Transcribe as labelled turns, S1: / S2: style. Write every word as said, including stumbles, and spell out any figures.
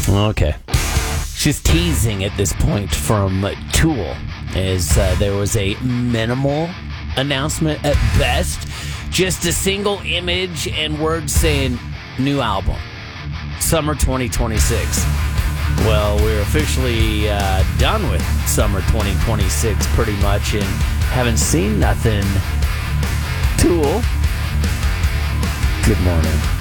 S1: Okay. She's teasing at this point from Tool, as uh, there was a minimal announcement at best. Just a single image and words saying new album, summer twenty twenty-six. Well, we're officially uh, done with summer twenty twenty-six pretty much, and haven't seen nothing. Tool, good morning.